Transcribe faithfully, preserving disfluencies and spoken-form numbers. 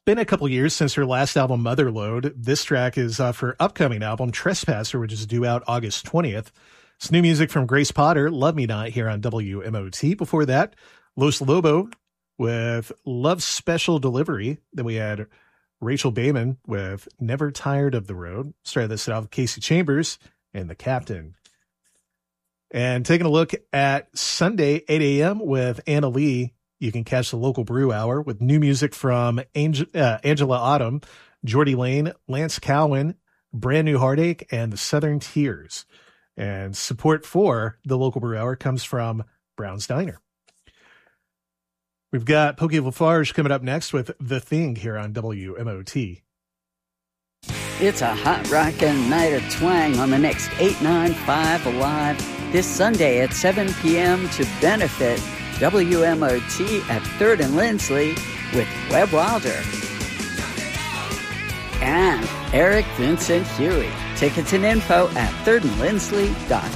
been a couple years since her last album, Motherload. This track is off her upcoming album, Trespasser, which is due out August twentieth. It's new music from Grace Potter, Love Me Not, here on W M O T. Before that, Los Lobo with Love Special Delivery. Then we had Rachel Bayman with Never Tired of the Road. Started this off with Casey Chambers and The Captain. And taking a look at Sunday, eight a.m. with Anna Lee. You can catch the local brew hour with new music from Angel, uh, Angela Autumn, Jordy Lane, Lance Cowan, Brand New Heartache, and the Southern Tears. And support for the local brew hour comes from Brown's Diner. We've got Pokey Lafarge coming up next with The Thing here on W M O T. It's a hot rockin' night of twang on the next eight ninety-five Alive this Sunday at seven p.m. to benefit W M O T at third and Lindsley with Webb Wilder and Eric Vincent Huey. Tickets and info at third and lindsley dot